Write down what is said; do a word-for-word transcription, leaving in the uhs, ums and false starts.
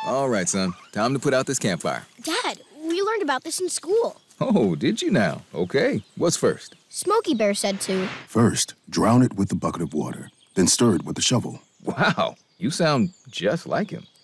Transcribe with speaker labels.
Speaker 1: All right, son. Time to put out this campfire.
Speaker 2: Dad, we learned about this in school.
Speaker 1: Oh, did you now? Okay. What's first?
Speaker 2: Smokey Bear said to.
Speaker 3: First, drown it with a bucket of water, then stir it with a shovel.
Speaker 1: Wow, you sound just like him.